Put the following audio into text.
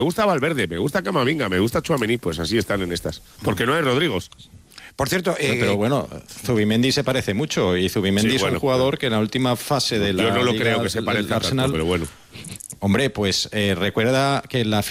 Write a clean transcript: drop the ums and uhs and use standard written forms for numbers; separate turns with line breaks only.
Me gusta Valverde, me gusta Camavinga, me gusta Tchouaméni, pues así están en estas. Porque no hay Rodrigos.
Por cierto,
pero bueno, Zubimendi se parece mucho y Zubimendi es un jugador que en la última fase de la
yo no lo
Liga,
creo que se parezca
Arsenal,
tanto, pero bueno.
Hombre, pues recuerda que en la